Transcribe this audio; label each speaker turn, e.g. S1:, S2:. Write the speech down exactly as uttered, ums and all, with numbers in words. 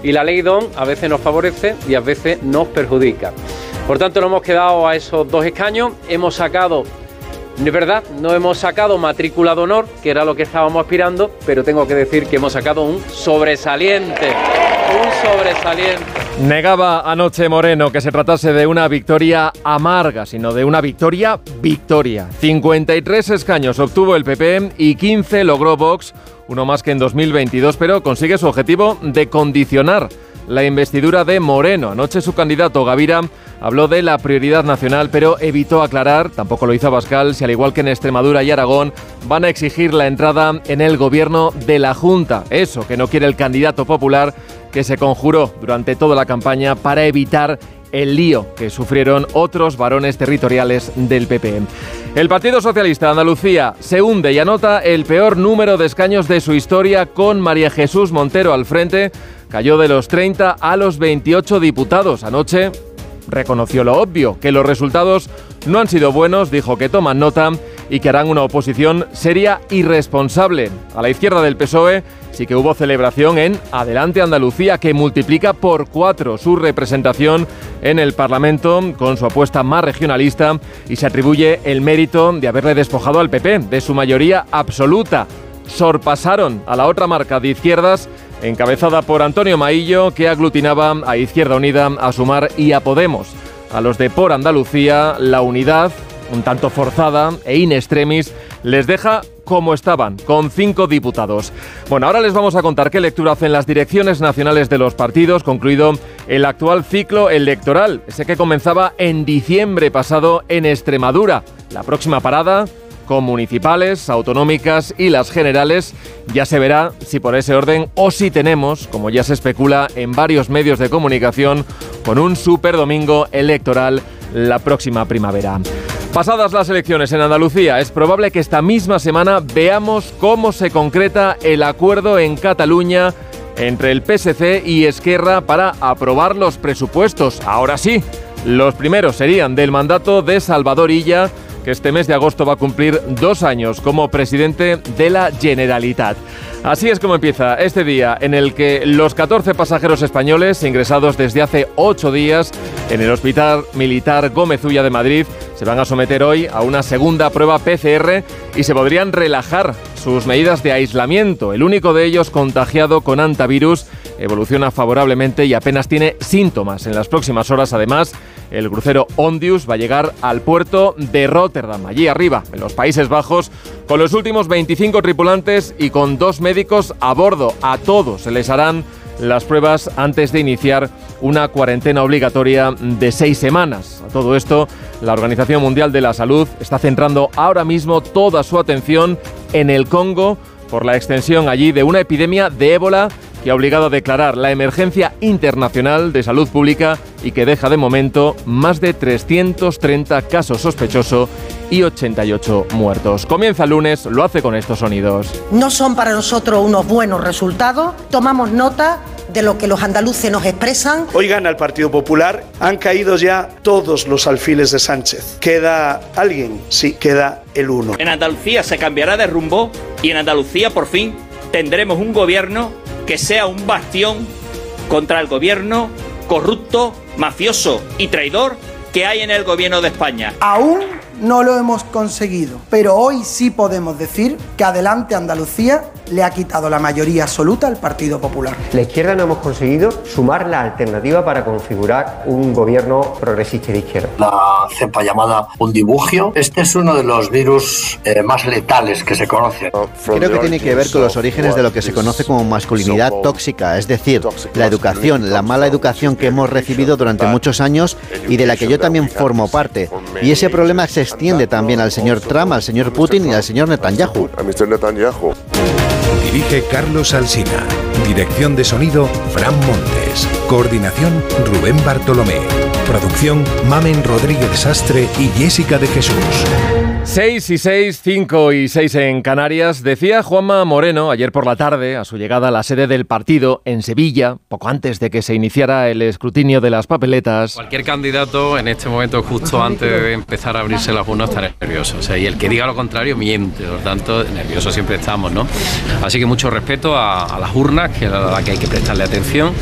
S1: y la ley D O N a veces nos favorece y a veces nos perjudica. Por tanto, nos hemos quedado a esos dos escaños, hemos sacado, de verdad, no hemos sacado matrícula de honor, que era lo que estábamos aspirando, pero tengo que decir que hemos sacado un sobresaliente, un sobresaliente.
S2: Negaba anoche Moreno que se tratase de una victoria amarga, sino de una victoria victoria. cincuenta y tres escaños obtuvo el P P y quince logró Vox, uno más que en dos mil veintidós, pero consigue su objetivo de condicionar la investidura de Moreno. Anoche su candidato Gavira habló de la prioridad nacional, pero evitó aclarar, tampoco lo hizo Abascal, si al igual que en Extremadura y Aragón van a exigir la entrada en el gobierno de la Junta. Eso que no quiere el candidato popular, que se conjuró durante toda la campaña para evitar el lío que sufrieron otros varones territoriales del P P. El Partido Socialista de Andalucía se hunde y anota el peor número de escaños de su historia, con María Jesús Montero al frente. Cayó de los treinta a los veintiocho diputados. Anoche reconoció lo obvio, que los resultados no han sido buenos, dijo que toman nota y que harán una oposición seria y responsable. A la izquierda del P S O E sí que hubo celebración en Adelante Andalucía, que multiplica por cuatro su representación en el Parlamento con su apuesta más regionalista, y se atribuye el mérito de haberle despojado al P P de su mayoría absoluta. Sorpasaron a la otra marca de izquierdas, encabezada por Antonio Maillo, que aglutinaba a Izquierda Unida, a Sumar y a Podemos. A los de Por Andalucía, la unidad, un tanto forzada e in extremis, les deja como estaban, con cinco diputados. Bueno, ahora les vamos a contar qué lectura hacen las direcciones nacionales de los partidos, concluido el actual ciclo electoral, ese que comenzaba en diciembre pasado en Extremadura. La próxima parada, con municipales, autonómicas y las generales. Ya se verá si por ese orden o si tenemos, como ya se especula en varios medios de comunicación, con un superdomingo electoral la próxima primavera. Pasadas las elecciones en Andalucía, es probable que esta misma semana veamos cómo se concreta el acuerdo en Cataluña entre el P S C y Esquerra para aprobar los presupuestos. Ahora sí, los primeros serían del mandato de Salvador Illa, que este mes de agosto va a cumplir dos años como presidente de la Generalitat. Así es como empieza este día en el que los catorce pasajeros españoles ingresados desde hace ocho días en el Hospital Militar Gómez Ulla de Madrid se van a someter hoy a una segunda prueba P C R y se podrían relajar sus medidas de aislamiento. El único de ellos contagiado con hantavirus evoluciona favorablemente y apenas tiene síntomas. En las próximas horas, además, el crucero Ondius va a llegar al puerto de Rotterdam, allí arriba, en los Países Bajos, con los últimos veinticinco tripulantes y con dos médicos a bordo. A todos se les harán las pruebas antes de iniciar una cuarentena obligatoria de seis semanas. A todo esto, la Organización Mundial de la Salud está centrando ahora mismo toda su atención en el Congo por la extensión allí de una epidemia de ébola que ha obligado a declarar la emergencia internacional de salud pública y que deja de momento más de trescientos treinta casos sospechosos y ochenta y ocho muertos. Comienza el lunes, lo hace con estos sonidos.
S3: No son para nosotros unos buenos resultados, tomamos nota de lo que los andaluces nos expresan.
S4: Hoy gana el Partido Popular, han caído ya todos los alfiles de Sánchez. ¿Queda alguien? Sí, queda el uno.
S5: En Andalucía se cambiará de rumbo y en Andalucía por fin tendremos un gobierno que sea un bastión contra el gobierno corrupto, mafioso y traidor que hay en el gobierno de España.
S6: Aún no lo hemos conseguido, pero hoy sí podemos decir que Adelante Andalucía le ha quitado la mayoría absoluta al Partido Popular.
S7: La izquierda no hemos conseguido sumar la alternativa para configurar un gobierno progresista de izquierda.
S8: La cepa llamada undibugio, este es uno de los virus eh, más letales que se conocen.
S9: Creo que tiene que ver con los orígenes de lo que se conoce como masculinidad tóxica, es decir, la educación, la mala educación que hemos recibido durante muchos años y de la que yo también formo parte. Y ese problema se extiende también al señor Trump, al señor Putin y al señor Netanyahu.
S10: Dirige Carlos Alsina. Dirección de sonido, Fran Montes. Coordinación, Rubén Bartolomé. Producción, Mamen Rodríguez Sastre y Jessica de Jesús.
S2: seis y seis, cinco y seis en Canarias. Decía Juanma Moreno ayer por la tarde, a su llegada a la sede del partido en Sevilla, poco antes de que se iniciara el escrutinio de las papeletas.
S1: Cualquier candidato en este momento, justo antes de empezar a abrirse las urnas, estará nervioso. O sea, y el que diga lo contrario miente. Por lo tanto, nerviosos siempre estamos, ¿no? Así que mucho respeto a, a las urnas, que es a las que hay que prestarle atención.